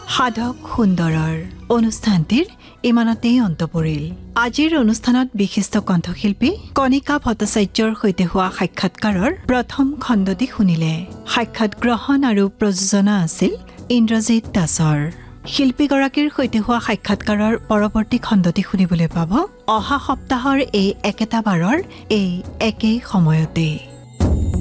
সাধক সুন্দৰৰ অনুষ্ঠানটিৰ ইমানতেই অন্ত পৰিল। আজিৰ অনুষ্ঠানত বিশিষ্ট কণ্ঠশিল্পী কণিকা ভট্টাচাৰ্যৰ সৈতে হোৱা সাক্ষাৎকাৰৰ প্ৰথম খণ্ডটি শুনিলে। সাক্ষাৎ গ্ৰহণ আৰু প্ৰযোজনা আছিল ইন্দ্ৰজিৎ দাসৰ। শিল্পীগৰাকীৰ সৈতে হোৱা সাক্ষাৎকাৰৰ পৰৱৰ্তী খণ্ডটি শুনিবলৈ পাব অহা সপ্তাহৰ এই একেটা বাৰৰ এই একেই সময়তে।